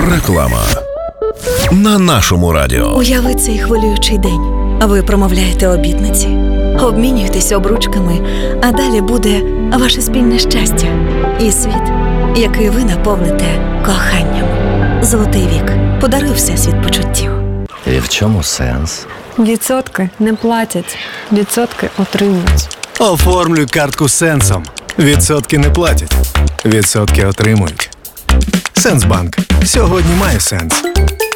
Реклама на нашому радіо. Уяви цей хвилюючий день. Ви промовляєте обітниці, обмінюєтесь обручками, а далі буде ваше спільне щастя і світ, який ви наповните коханням. Золотий вік. Подаруй всесвіт почуттів. І в чому сенс? Відсотки не платять, відсотки отримують. Оформлюй картку Сенсом. Відсотки не платять, відсотки отримують. Сенсбанк. Сьогодні має сенс.